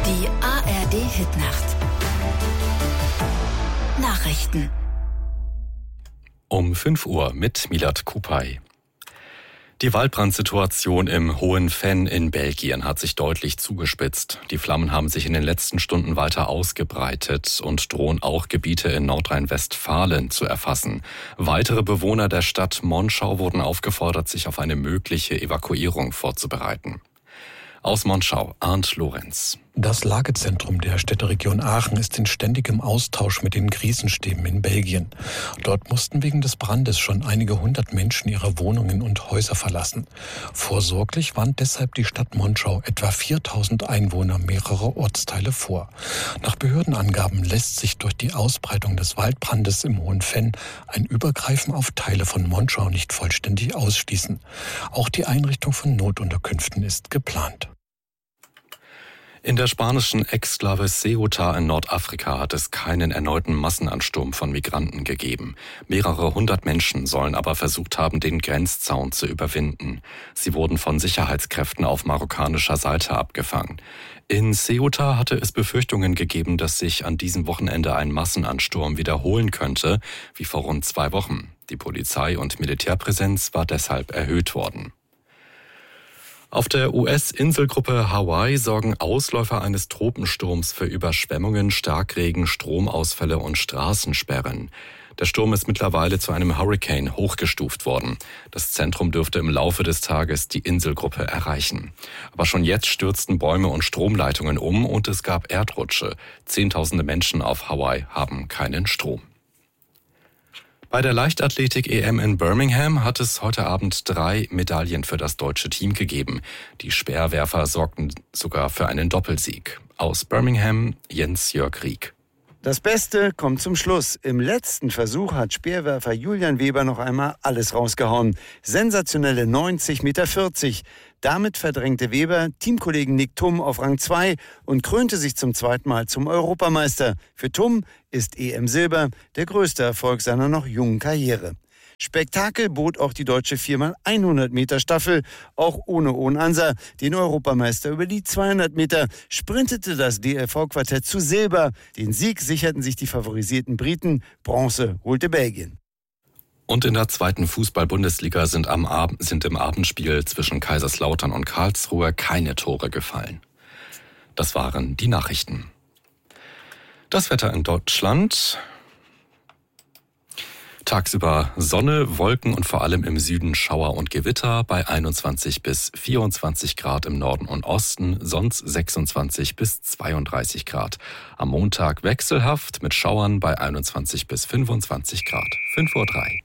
Die ARD-Hitnacht. Nachrichten. Um 5 Uhr mit Milad Kupay. Die Waldbrandsituation im Hohen Venn in Belgien hat sich deutlich zugespitzt. Die Flammen haben sich in den letzten Stunden weiter ausgebreitet und drohen auch Gebiete in Nordrhein-Westfalen zu erfassen. Weitere Bewohner der Stadt Monschau wurden aufgefordert, sich auf eine mögliche Evakuierung vorzubereiten. Aus Monschau, Arndt Lorenz. Das Lagezentrum der Städteregion Aachen ist in ständigem Austausch mit den Krisenstäben in Belgien. Dort mussten wegen des Brandes schon einige hundert Menschen ihre Wohnungen und Häuser verlassen. Vorsorglich warnt deshalb die Stadt Monschau etwa 4000 Einwohner mehrerer Ortsteile vor. Nach Behördenangaben lässt sich durch die Ausbreitung des Waldbrandes im Hohen Venn ein Übergreifen auf Teile von Monschau nicht vollständig ausschließen. Auch die Einrichtung von Notunterkünften ist geplant. In der spanischen Exklave Ceuta in Nordafrika hat es keinen erneuten Massenansturm von Migranten gegeben. Mehrere hundert Menschen sollen aber versucht haben, den Grenzzaun zu überwinden. Sie wurden von Sicherheitskräften auf marokkanischer Seite abgefangen. In Ceuta hatte es Befürchtungen gegeben, dass sich an diesem Wochenende ein Massenansturm wiederholen könnte, wie vor rund 2 Wochen. Die Polizei- und Militärpräsenz war deshalb erhöht worden. Auf der US-Inselgruppe Hawaii sorgen Ausläufer eines Tropensturms für Überschwemmungen, Starkregen, Stromausfälle und Straßensperren. Der Sturm ist mittlerweile zu einem Hurrikan hochgestuft worden. Das Zentrum dürfte im Laufe des Tages die Inselgruppe erreichen. Aber schon jetzt stürzten Bäume und Stromleitungen um und es gab Erdrutsche. Zehntausende Menschen auf Hawaii haben keinen Strom. Bei der Leichtathletik-EM in Birmingham hat es heute Abend 3 Medaillen für das deutsche Team gegeben. Die Speerwerfer sorgten sogar für einen Doppelsieg. Aus Birmingham, Jens-Jörg Rieck. Das Beste kommt zum Schluss. Im letzten Versuch hat Speerwerfer Julian Weber noch einmal alles rausgehauen. Sensationelle 90,40 Meter. Damit verdrängte Weber Teamkollegen Nick Thum auf Rang 2 und krönte sich zum zweiten Mal zum Europameister. Für Thum ist EM-Silber der größte Erfolg seiner noch jungen Karriere. Spektakel bot auch die deutsche 4x100 Meter Staffel, auch ohne Owen Ansa, den Europameister. Über die 200 Meter sprintete das DLV-Quartett zu Silber. Den Sieg sicherten sich die favorisierten Briten, Bronze holte Belgien. Und in der 2. Fußball-Bundesliga sind im Abendspiel zwischen Kaiserslautern und Karlsruhe keine Tore gefallen. Das waren die Nachrichten. Das Wetter in Deutschland: tagsüber Sonne, Wolken und vor allem im Süden Schauer und Gewitter bei 21 bis 24 Grad im Norden und Osten, sonst 26 bis 32 Grad. Am Montag wechselhaft mit Schauern bei 21 bis 25 Grad. 5:03 Uhr.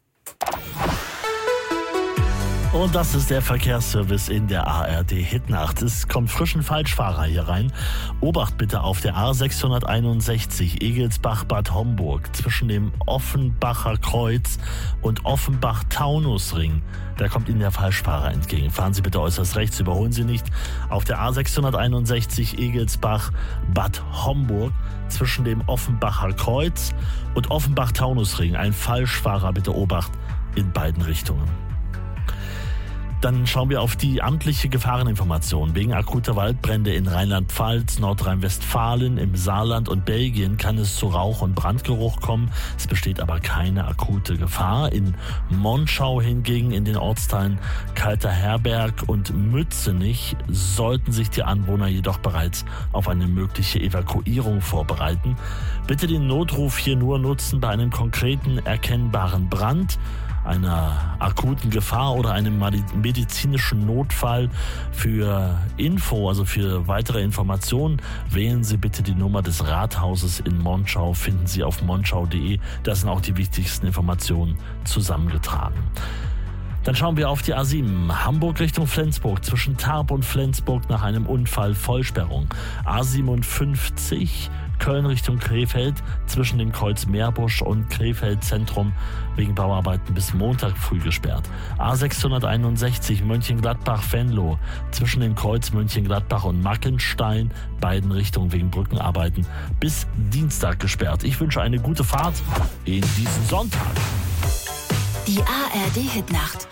Und das ist der Verkehrsservice in der ARD-Hitnacht. Es kommt frischen Falschfahrer hier rein. Obacht bitte auf der A661 Egelsbach-Bad Homburg zwischen dem Offenbacher Kreuz und Offenbach-Taunusring. Da kommt Ihnen der Falschfahrer entgegen. Fahren Sie bitte äußerst rechts, überholen Sie nicht. Auf der A661 Egelsbach-Bad Homburg zwischen dem Offenbacher Kreuz und Offenbach-Taunusring. Ein Falschfahrer, bitte Obacht in beiden Richtungen. Dann schauen wir auf die amtliche Gefahreninformation. Wegen akuter Waldbrände in Rheinland-Pfalz, Nordrhein-Westfalen, im Saarland und Belgien kann es zu Rauch- und Brandgeruch kommen. Es besteht aber keine akute Gefahr. In Monschau hingegen, in den Ortsteilen Kalterherberg und Mützenich, sollten sich die Anwohner jedoch bereits auf eine mögliche Evakuierung vorbereiten. Bitte den Notruf hier nur nutzen bei einem konkreten erkennbaren Brand, einer akuten Gefahr oder einem medizinischen Notfall. Für Info, also für weitere Informationen, wählen Sie bitte die Nummer des Rathauses in Monschau, finden Sie auf monschau.de. Da sind auch die wichtigsten Informationen zusammengetragen. Dann schauen wir auf die A7, Hamburg Richtung Flensburg, zwischen Tarp und Flensburg nach einem Unfall Vollsperrung. A57, Köln Richtung Krefeld, zwischen dem Kreuz Meerbusch und Krefeld Zentrum wegen Bauarbeiten bis Montag früh gesperrt. A661 Mönchengladbach-Venlo, zwischen dem Kreuz Mönchengladbach und Mackenstein, beiden Richtungen wegen Brückenarbeiten bis Dienstag gesperrt. Ich wünsche eine gute Fahrt in diesen Sonntag. Die ARD-Hitnacht.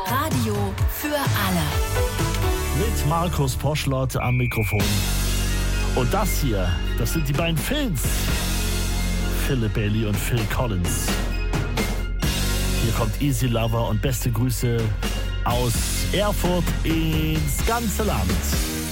Radio für alle. Mit Markus Poschlott am Mikrofon. Und das hier, das sind die beiden Phils. Philip Bailey und Phil Collins. Hier kommt Easy Lover und beste Grüße aus Erfurt ins ganze Land.